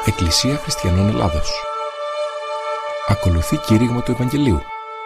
Εκκλησία Χριστιανών Ελλάδος. Ακολουθεί κήρυγμα του Ευαγγελίου.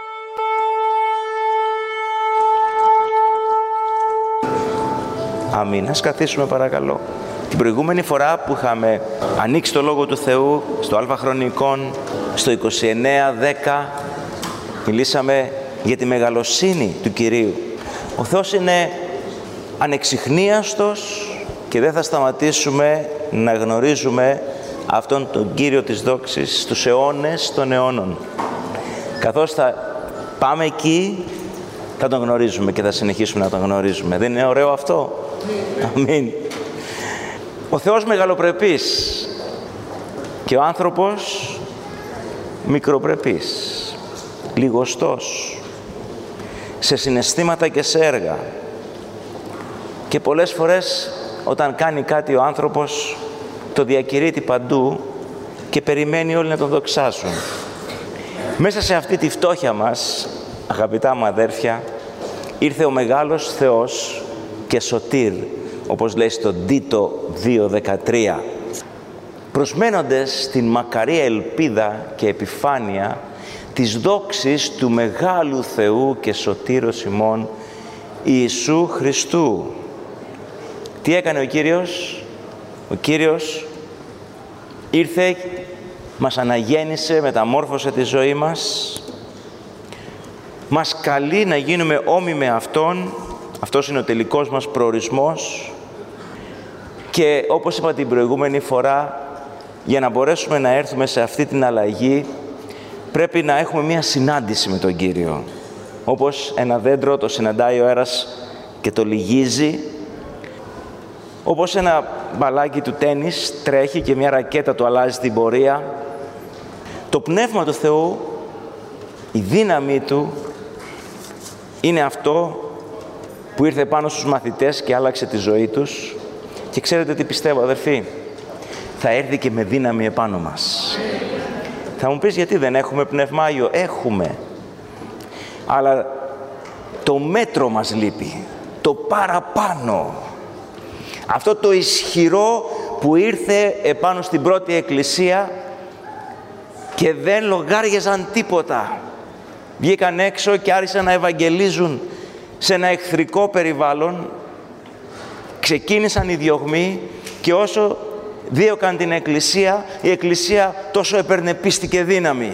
Αμήν. Ας καθίσουμε παρακαλώ. Την προηγούμενη φορά που είχαμε ανοίξει το Λόγο του Θεού στο Α Χρονικών, στο 29:10, μιλήσαμε για τη μεγαλοσύνη του Κυρίου. Ο Θεός είναι ανεξιχνίαστος και δεν θα σταματήσουμε να γνωρίζουμε αυτόν τον Κύριο της δόξης στους αιώνες των αιώνων. Καθώς θα πάμε εκεί, θα τον γνωρίζουμε και θα συνεχίσουμε να τον γνωρίζουμε. Δεν είναι ωραίο αυτό? Αμήν. Ο Θεός μεγαλοπρεπής και ο άνθρωπος μικροπρεπής, λιγοστός σε συναισθήματα και σε έργα. Και πολλές φορές όταν κάνει κάτι ο άνθρωπος, το διακηρύττει παντού και περιμένει όλοι να τον δοξάσουν. Μέσα σε αυτή τη φτώχεια μας, αγαπητά μου αδέρφια, ήρθε ο μεγάλος Θεός και σωτήρ, όπως λέει στο Τίτο 2:13, προσμένοντες την μακαρία ελπίδα και επιφάνεια της δόξης του μεγάλου Θεού και σωτήρος ημών Ιησού Χριστού. Τι έκανε ο Κύριος? Ο Κύριος ήρθε, μας αναγέννησε, μεταμόρφωσε τη ζωή μας, μας καλεί να γίνουμε όμοιοι με Αυτόν. Αυτός είναι ο τελικός μας προορισμός. Και όπως είπα την προηγούμενη φορά, για να μπορέσουμε να έρθουμε σε αυτή την αλλαγή, πρέπει να έχουμε μία συνάντηση με τον Κύριο. Όπως ένα δέντρο το συναντάει ο αέρας και το λυγίζει, όπως ένα μπαλάκι του τένις τρέχει και μια ρακέτα του αλλάζει την πορεία, το Πνεύμα του Θεού, η δύναμή Του, είναι αυτό που ήρθε πάνω στους μαθητές και άλλαξε τη ζωή τους. Και ξέρετε τι πιστεύω, αδερφοί? Θα έρθει και με δύναμη επάνω μας. Θα μου πεις, γιατί δεν έχουμε Πνεύμα Άγιο? Έχουμε. Αλλά το μέτρο μας λείπει. Το παραπάνω. Αυτό το ισχυρό που ήρθε επάνω στην πρώτη εκκλησία και δεν λογάριαζαν τίποτα. Βγήκαν έξω και άρχισαν να ευαγγελίζουν σε ένα εχθρικό περιβάλλον. Ξεκίνησαν οι διωγμοί και όσο δίωκαν την εκκλησία, η εκκλησία τόσο έπαιρνε πίστη και δύναμη.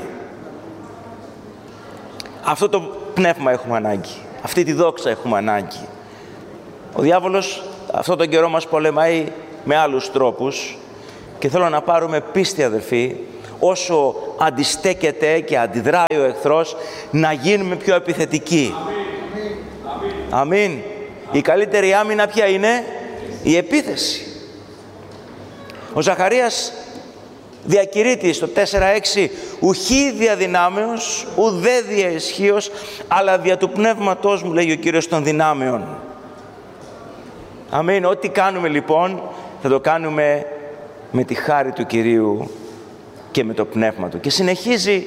Αυτό το πνεύμα έχουμε ανάγκη. Αυτή τη δόξα έχουμε ανάγκη. Ο διάβολος αυτόν τον καιρό μας πολεμάει με άλλους τρόπους και θέλω να πάρουμε πίστη, αδελφοί, όσο αντιστέκεται και αντιδράει ο εχθρός, να γίνουμε πιο επιθετικοί. Αμήν. Η καλύτερη άμυνα ποια είναι? Η επίθεση. Ο Ζαχαρίας διακηρύττει στο 4:6, «Ουχή δια δυνάμεως, ουδέ δια ισχύος, αλλά δια του πνεύματός μου», λέει ο Κύριος, των δυνάμεων. Αμήν. Ό,τι κάνουμε λοιπόν, θα το κάνουμε με τη χάρη του Κυρίου και με το πνεύμα Του. Και συνεχίζει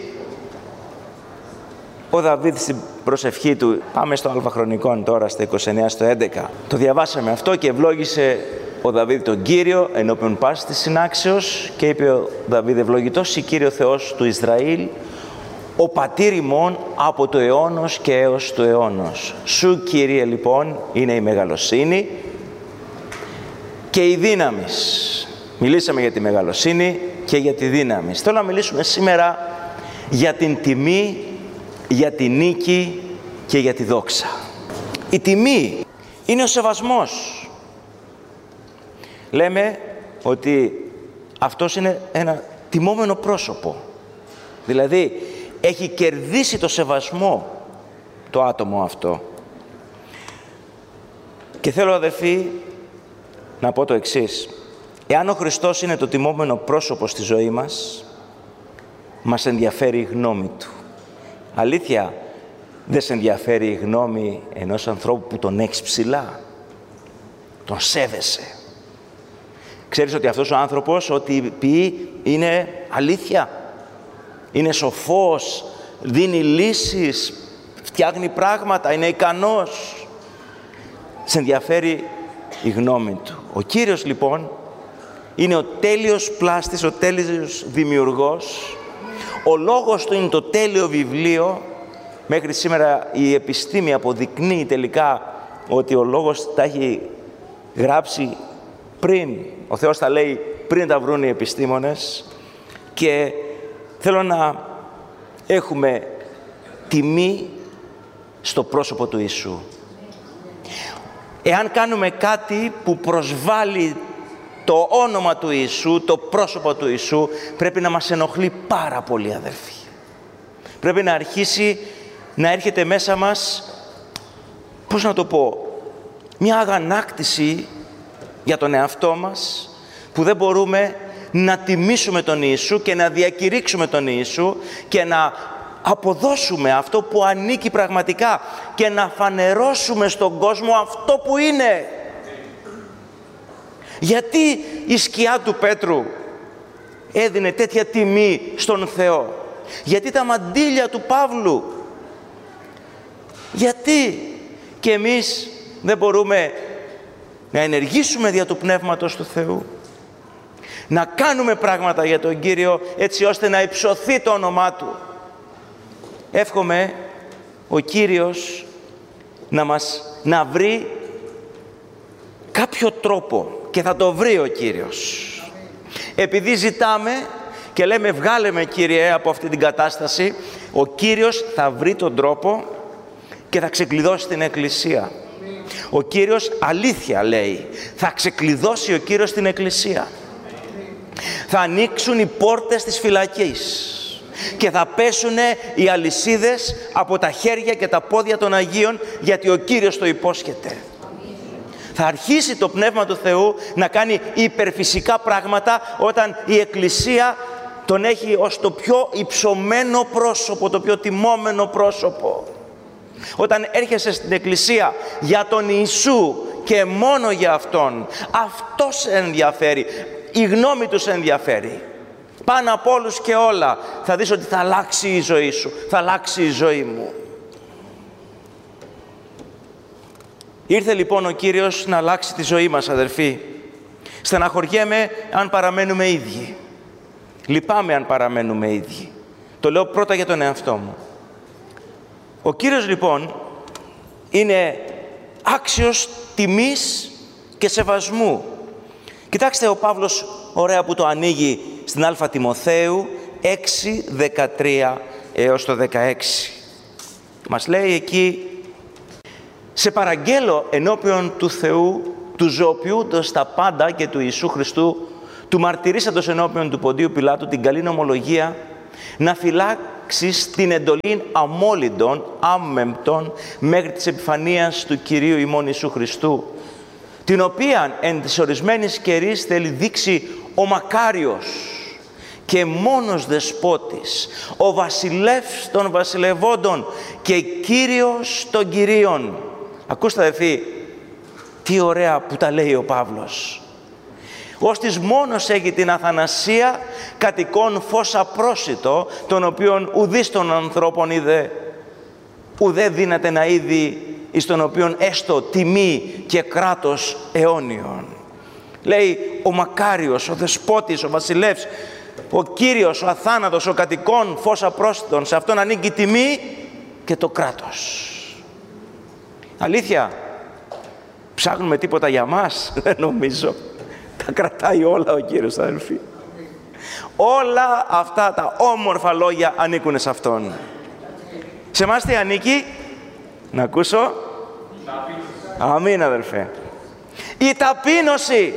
ο Δαβίδ στην προσευχή του. Πάμε στο Α Χρονικών τώρα, στα 29 στο 11. Το διαβάσαμε αυτό και ευλόγησε ο Δαβίδ τον Κύριο ενώπιον πάσης της συνάξεως και είπε ο Δαβίδ, «Ευλογητός η Κύριο Θεός του Ισραήλ, ο πατήρ ημών από το αιώνος και έως το αιώνος. Σου, Κύριε, λοιπόν, είναι η μεγαλοσύνη και η δύναμις». Μιλήσαμε για τη μεγαλοσύνη και για τη δύναμη. Θέλω να μιλήσουμε σήμερα για την τιμή, για τη νίκη και για τη δόξα. Η τιμή είναι ο σεβασμός. Λέμε ότι αυτός είναι ένα τιμόμενο πρόσωπο. Δηλαδή, έχει κερδίσει το σεβασμό το άτομο αυτό. Και θέλω, αδελφοί, να πω το εξής. Εάν ο Χριστός είναι το τιμόμενο πρόσωπο στη ζωή μας ενδιαφέρει η γνώμη Του. Αλήθεια, δεν σε ενδιαφέρει η γνώμη ενός ανθρώπου που τον έχεις ψηλά? Τον σέβεσαι. Ξέρεις ότι αυτός ο άνθρωπος, ό,τι πει, είναι αλήθεια. Είναι σοφός, δίνει λύσεις, φτιάχνει πράγματα, είναι ικανός. Σε ενδιαφέρει η γνώμη Του. Ο Κύριος λοιπόν είναι ο τέλειος πλάστης, ο τέλειος δημιουργός. Ο λόγος του είναι το τέλειο βιβλίο. Μέχρι σήμερα η επιστήμη αποδεικνύει τελικά ότι ο λόγος τα έχει γράψει πριν. Ο Θεός τα λέει πριν τα βρουν οι επιστήμονες. Και θέλω να έχουμε τιμή στο πρόσωπο του Ιησού. Εάν κάνουμε κάτι που προσβάλλει το όνομα του Ιησού, το πρόσωπο του Ιησού, πρέπει να μας ενοχλεί πάρα πολύ, αδερφοί. Πρέπει να αρχίσει να έρχεται μέσα μας, πώς να το πω, μια αγανάκτηση για τον εαυτό μας, που δεν μπορούμε να τιμήσουμε τον Ιησού και να διακηρύξουμε τον Ιησού και να αποδώσουμε αυτό που ανήκει πραγματικά και να φανερώσουμε στον κόσμο αυτό που είναι. Γιατί η σκιά του Πέτρου έδινε τέτοια τιμή στον Θεό? Γιατί τα μαντήλια του Παύλου? Γιατί και εμείς δεν μπορούμε να ενεργήσουμε δια του Πνεύματος του Θεού? Να κάνουμε πράγματα για τον Κύριο έτσι ώστε να υψωθεί το όνομά Του. Εύχομαι ο Κύριος να βρει κάποιο τρόπο, και θα το βρει ο Κύριος. Επειδή ζητάμε και λέμε βγάλε με Κύριε από αυτή την κατάσταση, ο Κύριος θα βρει τον τρόπο και θα ξεκλειδώσει την Εκκλησία. Ο Κύριος, αλήθεια λέει, θα ξεκλειδώσει ο Κύριος την Εκκλησία. Θα ανοίξουν οι πόρτες της φυλακής και θα πέσουν οι αλυσίδες από τα χέρια και τα πόδια των Αγίων, γιατί ο Κύριος το υπόσχεται. Θα αρχίσει το Πνεύμα του Θεού να κάνει υπερφυσικά πράγματα όταν η Εκκλησία τον έχει ως το πιο υψωμένο πρόσωπο, το πιο τιμόμενο πρόσωπο. Όταν έρχεσαι στην Εκκλησία για τον Ιησού και μόνο για Αυτόν, Αυτός σε ενδιαφέρει, η γνώμη Του σε ενδιαφέρει. Πάνω από όλους και όλα θα δεις ότι θα αλλάξει η ζωή σου, θα αλλάξει η ζωή μου. Ήρθε λοιπόν ο Κύριος να αλλάξει τη ζωή μας, αδερφοί. Στεναχωριέμαι αν παραμένουμε ίδιοι. Λυπάμαι αν παραμένουμε ίδιοι. Το λέω πρώτα για τον εαυτό μου. Ο Κύριος λοιπόν είναι άξιος τιμής και σεβασμού. Κοιτάξτε ο Παύλος ωραία που το ανοίγει στην Α Τιμοθέου 6:13 έως το 16. Μας λέει εκεί: «Σε παραγγέλω ενώπιον του Θεού, του ζωοποιούντος τα πάντα και του Ιησού Χριστού, του μαρτυρήσαντος ενώπιον του Ποντίου Πιλάτου την καλή νομολογία, να φυλάξεις την εντολή αμόλυντων, άμεμπτων, μέχρι της επιφανείας του Κυρίου ημών Ιησού Χριστού, την οποία εν της ορισμένης καιρής θέλει δείξει ο μακάριος και μόνος δεσπότης, ο βασιλεύς των βασιλευόντων και Κύριος των Κυρίων». Ακούστε αδερφοί, τι ωραία που τα λέει ο Παύλος. «Ως της μόνος έχει την αθανασία, κατοικών φως απρόσιτο, τον οποίον ουδείς των ανθρώπων είδε, ουδέ δύναται να είδει, εις τον οποίον έστω τιμή και κράτος αιώνιον». Λέει ο μακάριος, ο δεσπότης, ο βασιλεύς, ο Κύριος, ο αθάνατος, ο κατοικών φως απρόσιτον, σε αυτόν ανήκει η τιμή και το κράτος. Αλήθεια, ψάχνουμε τίποτα για μας? Δεν νομίζω. Τα κρατάει όλα ο Κύριος, αδελφοί. Όλα αυτά τα όμορφα λόγια ανήκουν σε Αυτόν. Σε εμάς τι ανήκει? Να ακούσω. Αμήν, αδελφέ. Η ταπείνωση.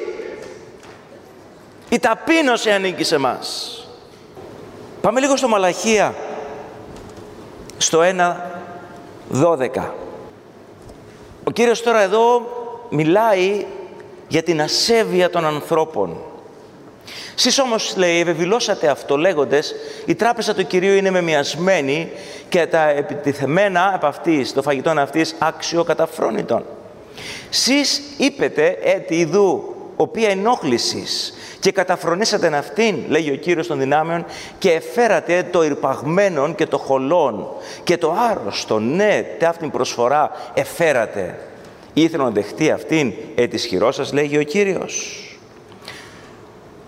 Η ταπείνωση ανήκει σε εμάς. Πάμε λίγο στο Μαλαχία, στο 1:12. Ο Κύριος τώρα εδώ μιλάει για την ασέβεια των ανθρώπων. Σεις όμως, λέει, ευεβηλώσατε αυτό λέγοντες, η τράπεζα του Κυρίου είναι μεμιασμένη και τα επιτιθεμένα από αυτής, το φαγητόν αυτής, άξιο καταφρόνητον. Σεις είπετε έτη ιδού, οποία ενόχλησης, και καταφρονήσατε αυτήν, λέγει ο Κύριος των δυνάμεων, και εφέρατε το ηρπαγμένον και το χολόν και το άρρωστο, ναι, ταύτην προσφορά εφέρατε. Ήθελα να δεχτεί αυτήν της χειρός σας, λέγει ο Κύριος.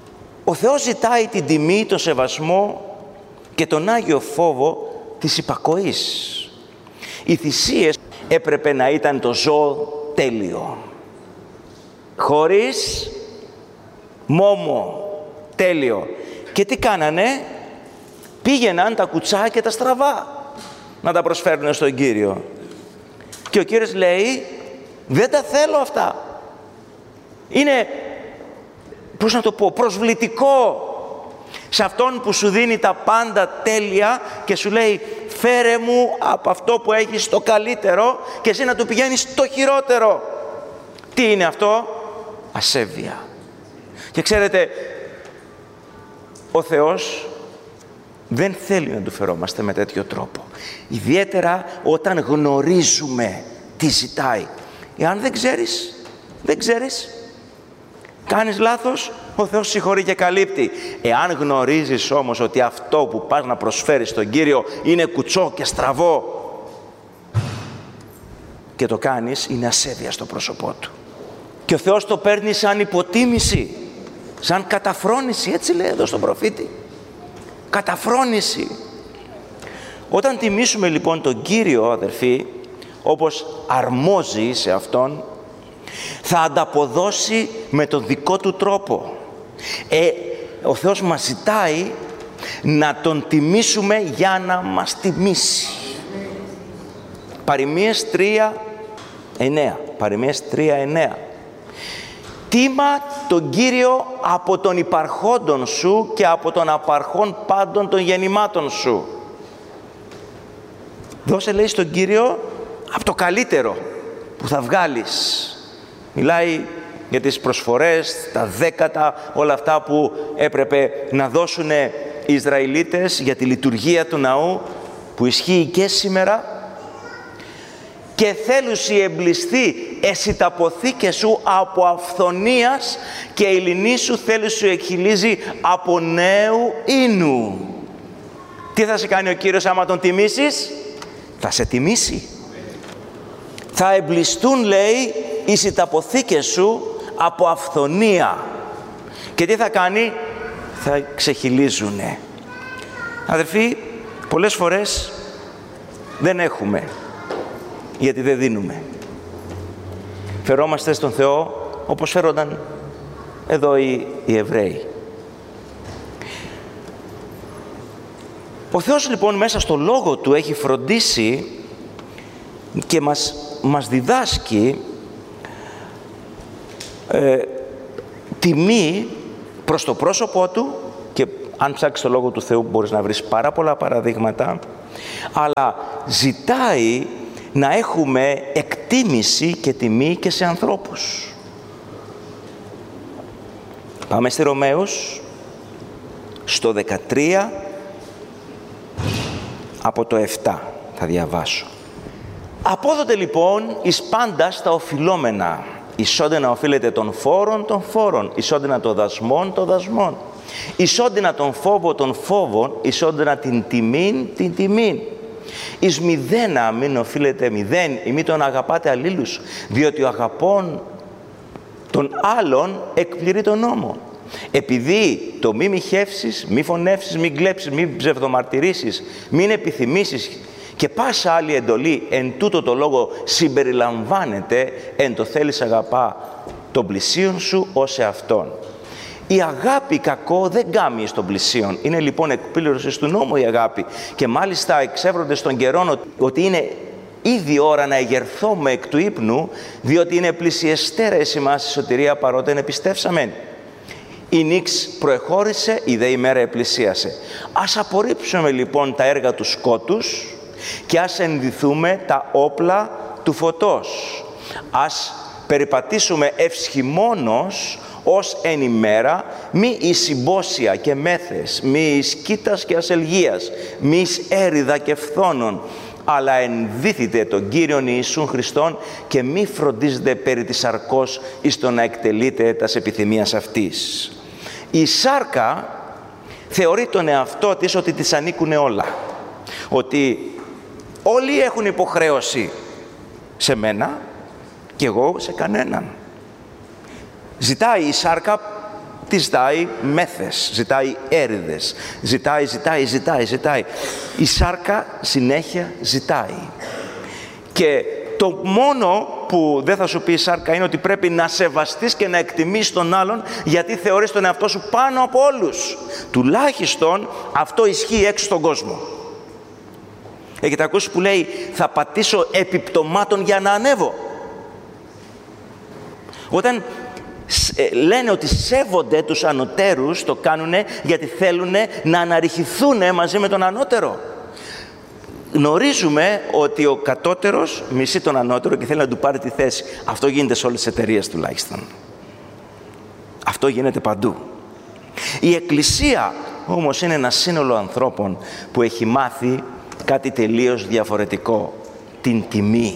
Ο Θεός ζητάει την τιμή, τον σεβασμό και τον Άγιο φόβο της υπακοής. Οι θυσίες έπρεπε να ήταν το ζώο τέλειο. Χωρίς μόμο, τέλειο. Και τι κάνανε? Πήγαιναν τα κουτσά και τα στραβά να τα προσφέρουν στον Κύριο. Και ο Κύριος λέει, δεν τα θέλω αυτά. Είναι, πώς να το πω, προσβλητικό σε αυτόν που σου δίνει τα πάντα τέλεια και σου λέει, φέρε μου από αυτό που έχεις το καλύτερο και εσύ να του πηγαίνεις το χειρότερο. Τι είναι αυτό? Ασέβεια. Και ξέρετε, ο Θεός δεν θέλει να του φερόμαστε με τέτοιο τρόπο. Ιδιαίτερα όταν γνωρίζουμε τι ζητάει. Εάν δεν ξέρεις, κάνεις λάθος, ο Θεός συγχωρεί και καλύπτει. Εάν γνωρίζεις όμως ότι αυτό που πας να προσφέρεις στον Κύριο είναι κουτσό και στραβό και το κάνεις, είναι ασέβεια στο πρόσωπό Του. Και ο Θεός το παίρνει σαν υποτίμηση, σαν καταφρόνηση, έτσι λέει εδώ στον προφήτη. Καταφρόνηση. Όταν τιμήσουμε λοιπόν τον Κύριο, αδερφοί, όπως αρμόζει σε Αυτόν, θα ανταποδώσει με τον δικό Του τρόπο. Ο Θεός μας ζητάει να Τον τιμήσουμε για να μας τιμήσει. Παροιμίες 3:9. Παροιμίες 3:9. Τίμα τον Κύριο από τον υπαρχόντων σου και από τον απαρχόν πάντων των γεννημάτων σου. Δώσε, λέει, στον Κύριο από το καλύτερο που θα βγάλεις. Μιλάει για τις προσφορές, τα δέκατα, όλα αυτά που έπρεπε να δώσουν οι Ισραηλίτες για τη λειτουργία του ναού, που ισχύει και σήμερα. Και θέλουσι εμπλιστεί εσύ τα ποθήκες σου από αυθονίας και η λινή σου θέλουσι εκχυλίζει από νέου ίνου. Τι θα σε κάνει ο Κύριος άμα Τον τιμήσεις? Θα σε τιμήσει. Θα εμπλιστούν, λέει, οι σιταποθήκες σου από αυθονία. Και τι θα κάνει? Θα ξεχυλίζουνε. Αδερφοί, πολλές φορές δεν έχουμε, γιατί δεν δίνουμε. Φερόμαστε στον Θεό όπως φέρονταν εδώ οι Εβραίοι. Ο Θεός λοιπόν μέσα στο Λόγο Του έχει φροντίσει και μας διδάσκει τιμή προς το πρόσωπό Του, και αν ψάξεις το Λόγο του Θεού μπορείς να βρεις πάρα πολλά παραδείγματα, αλλά ζητάει να έχουμε εκτίμηση και τιμή και σε ανθρώπους. Πάμε στη Ρωμαίους, στο 13, από το 7 θα διαβάσω. Απόδοτε λοιπόν εις πάντας τα οφειλόμενα, ισόντινα οφείλετε των φόρων, ισόντινα των δασμών, ισόντινα τον φόβο των φόβων, ισόντινα την τιμήν. Εις μηδένα μην οφείλετε μηδέν, ή μη τον αγαπάτε αλλήλους, διότι ο αγαπών των άλλων εκπληρεί τον νόμο. Επειδή το μη μοιχεύσεις, μη φωνεύσεις, μη κλέψεις, μη ψευδομαρτυρήσεις, μην επιθυμήσεις και πάσα άλλη εντολή, εν τούτο το λόγο συμπεριλαμβάνεται εν το θέλεις αγαπά τον πλησίον σου ως εαυτόν. Η αγάπη κακό δεν κάμει στον πλησίον. Είναι λοιπόν εκπλήρωση του νόμου η αγάπη. Και μάλιστα εξεύρονται στον καιρόν ότι είναι ήδη ώρα να εγερθώμε εκ του ύπνου, διότι είναι πλησιεστέρα εις ημάς η σωτηρία παρότι επιστεύσαμεν. Η νύξ προεχώρησε, η δε ημέρα επλησίασε. Ας απορρίψουμε λοιπόν τα έργα του σκότους και ας ενδυθούμε τα όπλα του φωτός. Ας περιπατήσουμε ευσχημόνως ως εν ημέρα, μη εις συμπόσια και μέθες, μη εις κοίτας και ασελγίας, μη εις έριδα και φθόνων, αλλά ενδύθητε τον Κύριον Ιησούν Χριστόν και μη φροντίζετε περί της σαρκός εις το να εκτελείτε τας επιθυμίας αυτής. Η σάρκα θεωρεί τον εαυτό της ότι της ανήκουνε όλα. Ότι όλοι έχουν υποχρέωση σε μένα και εγώ σε κανέναν. Ζητάει η σάρκα Τι ζητάει? Μέθες, ζητάει έρηδες, ζητάει. Η σάρκα συνέχεια ζητάει. Και το μόνο που δεν θα σου πει η σάρκα είναι ότι πρέπει να σεβαστείς και να εκτιμείς τον άλλον, γιατί θεωρείς τον εαυτό σου πάνω από όλους. Τουλάχιστον αυτό ισχύει έξω στον κόσμο. Έχετε ακούσει που λέει θα πατήσω επιπτωμάτων για να ανέβω? Όταν λένε ότι σέβονται τους ανωτέρους, το κάνουνε γιατί θέλουν να αναρριχηθούν μαζί με τον ανώτερο. Γνωρίζουμε ότι ο κατώτερος μισεί τον ανώτερο και θέλει να του πάρει τη θέση. Αυτό γίνεται σε όλες τις εταιρείες τουλάχιστον. Αυτό γίνεται παντού. Η Εκκλησία όμως είναι ένα σύνολο ανθρώπων που έχει μάθει κάτι τελείως διαφορετικό. Την τιμή.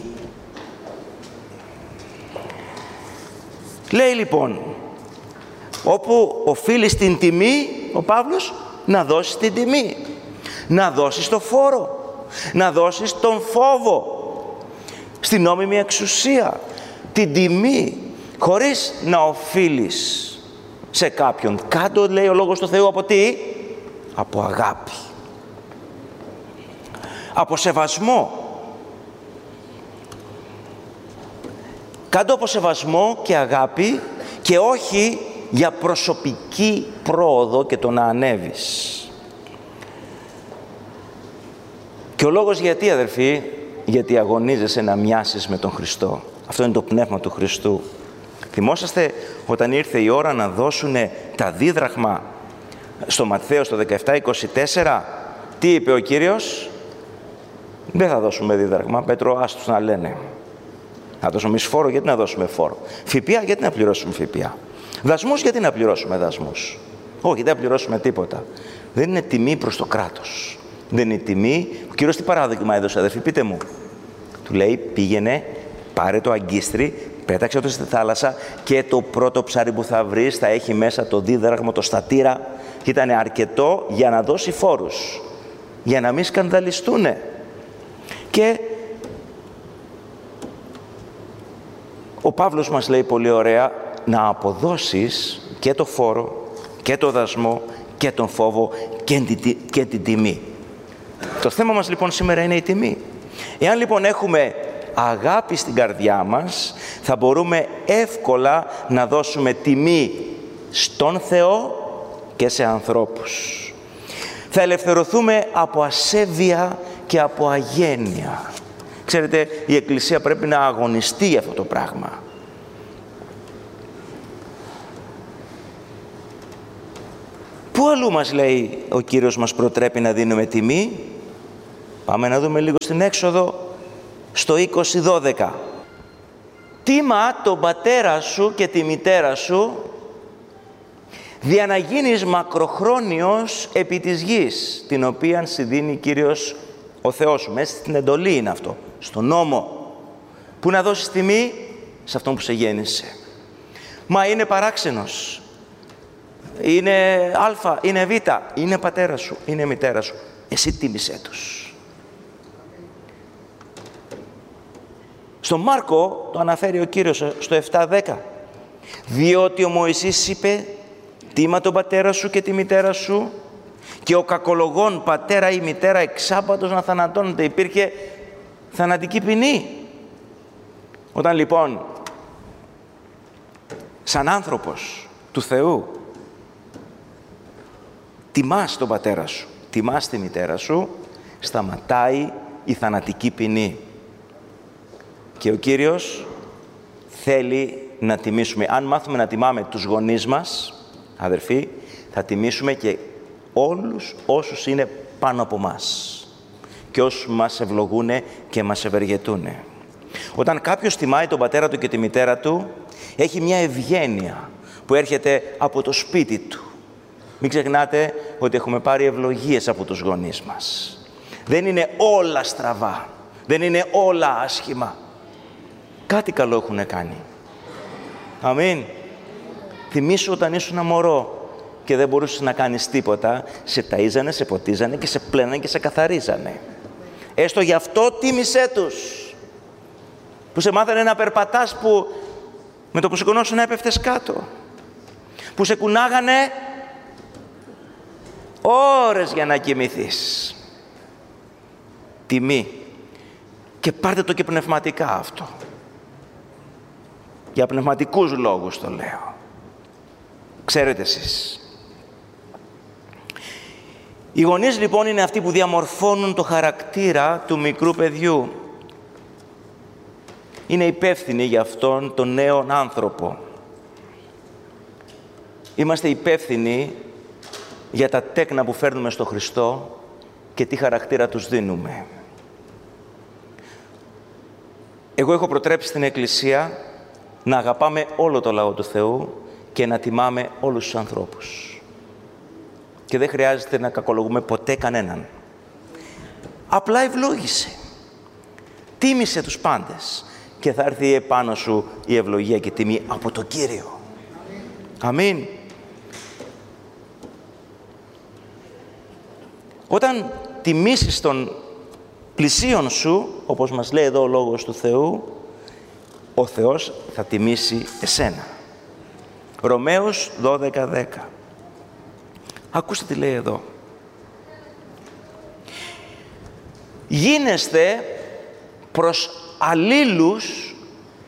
Λέει λοιπόν, όπου οφείλεις την τιμή, ο Παύλος, να δώσεις την τιμή. Να δώσεις το φόρο. Να δώσεις τον φόβο. Στην νόμιμη εξουσία. Την τιμή. Χωρίς να οφείλεις σε κάποιον. Κάτω, λέει ο Λόγος του Θεού, από τι? Από αγάπη. Από σεβασμό. Κάτω από σεβασμό και αγάπη και όχι για προσωπική πρόοδο και το να ανέβεις. Και ο λόγος γιατί, αδερφοί? Γιατί αγωνίζεσαι να μοιάσεις με τον Χριστό. Αυτό είναι το πνεύμα του Χριστού. Θυμόσαστε όταν ήρθε η ώρα να δώσουν τα δίδραχμα στο Ματθαίο στο 17:24, τι είπε ο Κύριος? Δεν θα δώσουμε δίδραχμα, Πέτρο, άστους να λένε. Θα δώσουμε εμείς φόρο, γιατί να δώσουμε φόρο? ΦΠΑ, γιατί να πληρώσουμε ΦΠΑ? Δασμούς, γιατί να πληρώσουμε δασμούς? Όχι, δεν θα πληρώσουμε τίποτα. Δεν είναι τιμή προς το κράτος. Δεν είναι τιμή. Ο Κύριος τι παράδειγμα έδωσε, αδερφοί? Πείτε μου. Του λέει, πήγαινε, πάρε το αγκίστρι, πέταξε το στη θάλασσα και το πρώτο ψάρι που θα βρεις θα έχει μέσα το δίδραχμο, το στατήρα. Και ήταν αρκετό για να δώσει φόρους. Για να μην σκανδαλιστούνε. Και ο Παύλος μας λέει πολύ ωραία να αποδώσεις και το φόρο και το δασμό και τον φόβο και την τιμή. Το θέμα μας λοιπόν σήμερα είναι η τιμή. Εάν λοιπόν έχουμε αγάπη στην καρδιά μας, θα μπορούμε εύκολα να δώσουμε τιμή στον Θεό και σε ανθρώπους. Θα ελευθερωθούμε από ασέβεια και από αγένεια. Ξέρετε, η Εκκλησία πρέπει να αγωνιστεί αυτό το πράγμα. Πού αλλού μας λέει ο Κύριος μας προτρέπει να δίνουμε τιμή? Πάμε να δούμε λίγο στην Έξοδο, στο 20:12. Τίμα τον πατέρα σου και τη μητέρα σου, δια να γίνεις μακροχρόνιος επί της γης, την οποία σου δίνει Κύριος ο Θεός σου. Μέσα στην εντολή είναι αυτό, στον νόμο. Πού να δώσεις τιμή? Σε αυτόν που σε γέννησε. Μα είναι παράξενος, είναι Α, είναι Β, είναι πατέρα σου, είναι μητέρα σου. Εσύ τίμησέ τους. Στον Μάρκο το αναφέρει ο Κύριος στο 7:10. Διότι ο Μωυσής είπε, τίμα τον πατέρα σου και τη μητέρα σου, και ο κακολογών πατέρα ή μητέρα εξάπατος να θανατώνεται. Υπήρχε θανατική ποινή. Όταν λοιπόν σαν άνθρωπος του Θεού τιμάς τον πατέρα σου, τιμάς τη μητέρα σου, σταματάει η θανατική ποινή. Και ο Κύριος θέλει να τιμήσουμε. Αν μάθουμε να τιμάμε τους γονείς μας, αδερφοί, θα τιμήσουμε και όλους όσους είναι πάνω από μας και όσους μας ευλογούν και μας ευεργετούν. Όταν κάποιος τιμάει τον πατέρα του και τη μητέρα του, έχει μια ευγένεια που έρχεται από το σπίτι του. Μην ξεχνάτε ότι έχουμε πάρει ευλογίες από τους γονείς μας. Δεν είναι όλα στραβά, δεν είναι όλα άσχημα. Κάτι καλό έχουν κάνει. Αμήν. Θυμήσου όταν ήσουν μωρό και δεν μπορούσες να κάνεις τίποτα, σε ταΐζανε, σε ποτίζανε και σε πλένανε και σε καθαρίζανε. Έστω γι' αυτό τίμησέ τους. Που σε μάθανε να περπατάς που με το που σηκωνόσουν έπεφτες κάτω. που σε κουνάγανε ώρες για να κοιμηθείς. Τιμή. Και πάρτε το και πνευματικά αυτό. Για πνευματικούς λόγους το λέω. Ξέρετε εσείς. Οι γονείς λοιπόν είναι αυτοί που διαμορφώνουν το χαρακτήρα του μικρού παιδιού. Είναι υπεύθυνοι για αυτόν τον νέον άνθρωπο. Είμαστε υπεύθυνοι για τα τέκνα που φέρνουμε στο Χριστό και τι χαρακτήρα τους δίνουμε. Εγώ έχω προτρέψει στην Εκκλησία να αγαπάμε όλο το λαό του Θεού και να τιμάμε όλους τους ανθρώπους. Και δεν χρειάζεται να κακολογούμε ποτέ κανέναν. Απλά ευλόγησε. Τίμησε τους πάντες και θα έρθει επάνω σου η ευλογία και η τιμή από τον Κύριο. Αμήν. Όταν τιμήσεις τον πλησίον σου, όπως μας λέει εδώ ο Λόγος του Θεού, ο Θεός θα τιμήσει εσένα. Ρωμαίος 12:10. Ακούστε τι λέει εδώ. Γίνεστε προς αλλήλους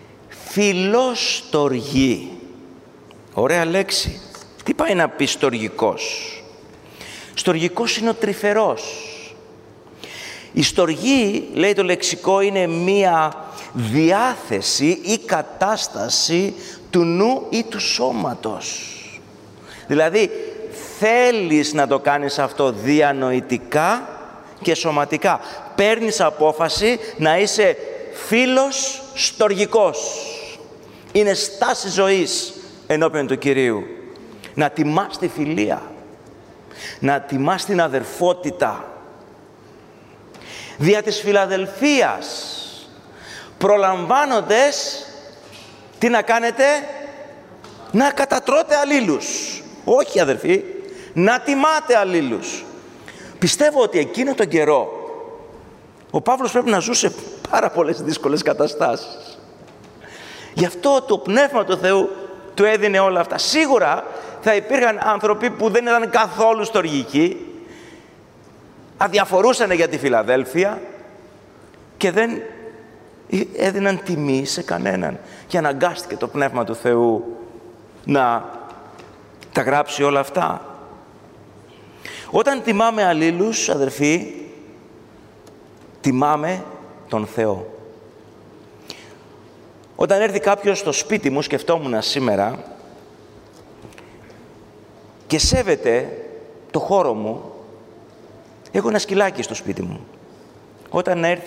φιλόστοργοι. Ωραία λέξη. Τι πάει να πει στοργικός? Στοργικός είναι ο τρυφερός. Η στοργή, λέει το λεξικό, είναι μία διάθεση ή κατάσταση του νου ή του σώματος. Δηλαδή, θέλεις να το κάνεις αυτό διανοητικά και σωματικά. Παίρνεις απόφαση να είσαι φίλος στοργικός. Είναι στάση ζωής ενώπιον του Κυρίου. Να τιμάς τη φιλία. Να τιμάς την αδερφότητα. Δια της φιλαδελφίας, προλαμβάνοντες, τι να κάνετε? Να κατατρώτε αλλήλους. Όχι αδερφοί, να τιμάτε αλλήλους. Πιστεύω ότι εκείνο τον καιρό ο Παύλος πρέπει να ζούσε πάρα πολλές δύσκολες καταστάσεις. Γι' αυτό το Πνεύμα του Θεού του έδινε όλα αυτά. Σίγουρα θα υπήρχαν άνθρωποι που δεν ήταν καθόλου στοργικοί, αδιαφορούσαν για τη Φιλαδέλφεια και δεν έδιναν τιμή σε κανέναν. Και αναγκάστηκε το Πνεύμα του Θεού να τα γράψει όλα αυτά. Όταν τιμάμε αλλήλους, αδερφοί, τιμάμε τον Θεό. Όταν έρθει κάποιος στο σπίτι μου, σκεφτόμουν σήμερα, και σέβεται το χώρο μου, έχω ένα σκυλάκι στο σπίτι μου. Όταν έρθει